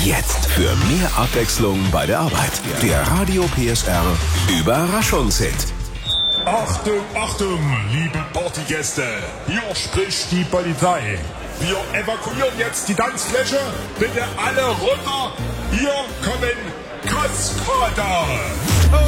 Jetzt für mehr Abwechslung bei der Arbeit. Der Radio PSR Überraschungshit. Achtung, Achtung, liebe Partygäste. Hier spricht die Polizei. Wir evakuieren jetzt die Tanzfläche. Bitte alle runter. Hier kommen Kaskade.